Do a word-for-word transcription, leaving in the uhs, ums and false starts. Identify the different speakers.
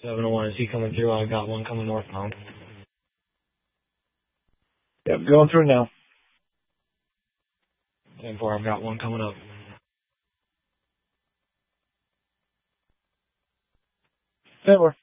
Speaker 1: seven oh one, is he coming through? I've got one coming northbound.
Speaker 2: Yep, going through now.
Speaker 1: ten four, I've got one coming up.
Speaker 2: ten four.